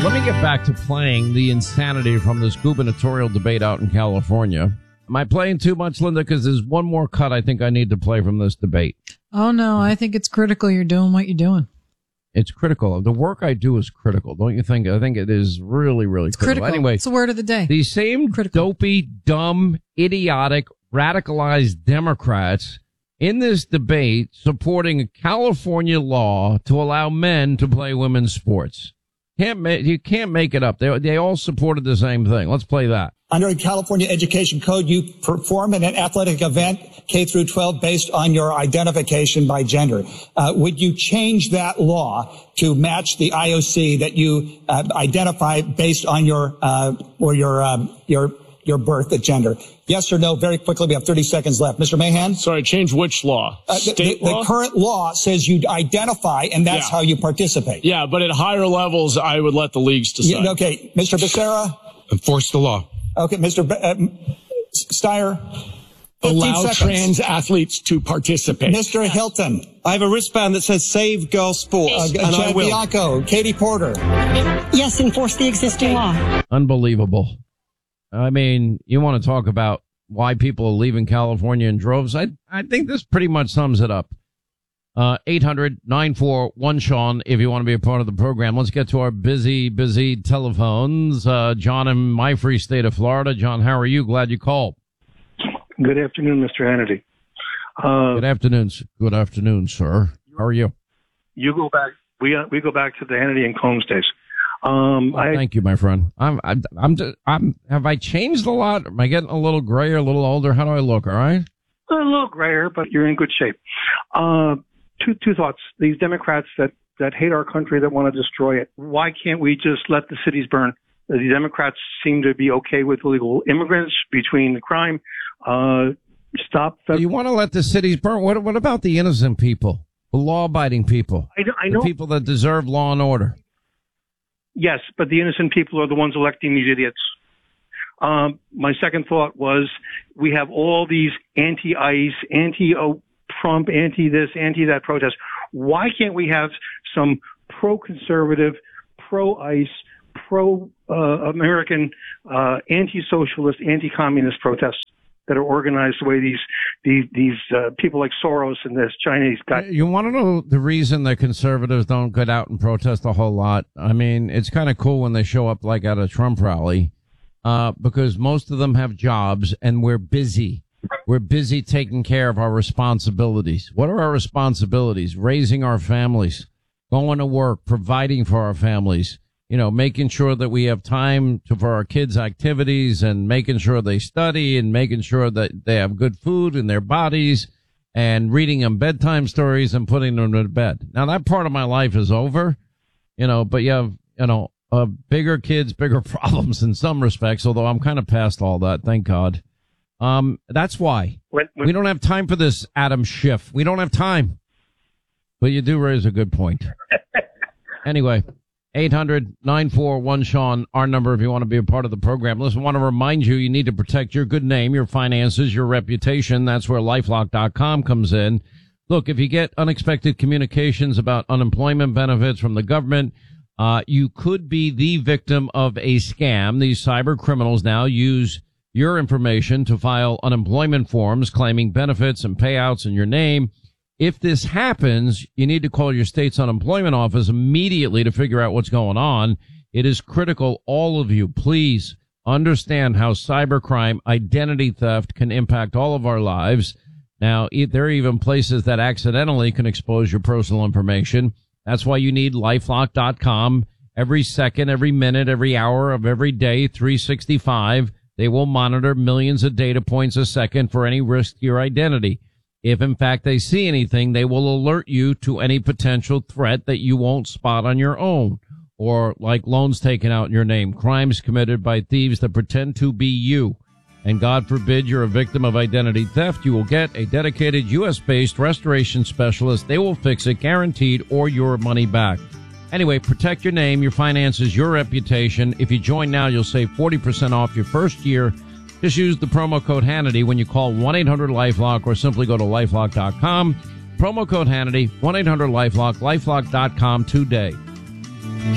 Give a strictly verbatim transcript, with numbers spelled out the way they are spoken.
Let me get back to playing the insanity from this gubernatorial debate out in California. Am I playing too much, Linda? Because there's one more cut I think I need to play from this debate. Oh, no, I think it's critical you're doing what you're doing. It's critical. The work I do is critical, don't you think? I think it is really, really it's critical. critical. Anyway, it's the word of the day. These same critical. Dopey, dumb, idiotic, radicalized Democrats in this debate supporting a California law to allow men to play women's sports. Can't ma- you can't make it up. They they all supported the same thing. Let's play that. Under the California Education Code, you perform in an athletic event, K through twelve, based on your identification by gender. Uh, would you change that law to match the I O C that you uh, identify based on your uh, or your um, your your birth at gender? Yes or no? Very quickly, we have thirty seconds left. Mister Mahan? Sorry, change which law? Uh, State the, the, law? the current law says you identify, and that's yeah. how you participate. Yeah, but at higher levels, I would let the leagues decide. Yeah, okay, Mister Becerra? Enforce the law. Okay, Mister B- uh, Steyer? Allow seconds. trans athletes to participate. Mister Hilton? I have a wristband that says Save Girl Sports, Uh, and I Chad will. Bianco, Katie Porter. Yes, enforce the existing law. Unbelievable. I mean, you want to talk about why people are leaving California in droves? I I think this pretty much sums it up. Uh, eight hundred nine four one Sean, if you want to be a part of the program. Let's get to our busy, busy telephones. Uh, John in my free state of Florida. John, how are you? Glad you called. Good afternoon, Mister Hannity. Uh, Good afternoon. Good afternoon, sir. How are you? You go back. We uh, we go back to the Hannity and Combs days. Um, Well, I, thank you, my friend. I'm, I'm, I'm, I'm, have I changed a lot? Am I getting a little grayer, a little older? How do I look? All right. a little grayer, but you're in good shape. Uh, two two thoughts. These Democrats that that hate our country, that want to destroy it. Why can't we just let the cities burn? The Democrats seem to be okay with illegal immigrants between the crime. Uh, stop. So you want to let the cities burn? What, what about the innocent people, the law-abiding people, I, I know the people that deserve law and order? Yes, but the innocent people are the ones electing these idiots. Um, my second thought was we have all these anti-ICE, anti-Trump, anti-this, anti-that protests. Why can't we have some pro-conservative, pro-ICE, pro-American, uh, anti-socialist, anti-communist protests that are organized the way these these, these uh, people like Soros and this Chinese guy? You want to know the reason that conservatives don't get out and protest a whole lot? I mean, it's kind of cool when they show up like at a Trump rally, uh, because most of them have jobs and we're busy. We're busy taking care of our responsibilities. What are our responsibilities? Raising our families, going to work, providing for our families, you know, making sure that we have time to, for our kids' activities and making sure they study and making sure that they have good food in their bodies and reading them bedtime stories and putting them to bed. Now, that part of my life is over, you know, but you have, you know, uh, bigger kids, bigger problems in some respects, although I'm kind of past all that, thank God. Um, that's why when, when, we don't have time for this, Adam Schiff. We don't have time, but you do raise a good point. Anyway, eight hundred nine four one Sean, our number if you want to be a part of the program. Listen, I want to remind you, you need to protect your good name, your finances, your reputation. That's where LifeLock dot com comes in. Look, if you get unexpected communications about unemployment benefits from the government, uh, you could be the victim of a scam. These cyber criminals now use your information to file unemployment forms claiming benefits and payouts in your name. If this happens, you need to call your state's unemployment office immediately to figure out what's going on. It is critical. All of you, please understand how cybercrime, identity theft can impact all of our lives. Now, there are even places that accidentally can expose your personal information. That's why you need LifeLock dot com. Every second, every minute, every hour of every day, three sixty-five, they will monitor millions of data points a second for any risk to your identity. If, in fact, they see anything, they will alert you to any potential threat that you won't spot on your own, or like loans taken out in your name, crimes committed by thieves that pretend to be you. And God forbid you're a victim of identity theft, you will get a dedicated U S-based restoration specialist. They will fix it, guaranteed, or your money back. Anyway, protect your name, your finances, your reputation. If you join now, you'll save forty percent off your first year. Just use the promo code Hannity when you call one eight hundred LifeLock or simply go to LifeLock dot com. Promo code Hannity, one eight hundred LifeLock, LifeLock dot com today.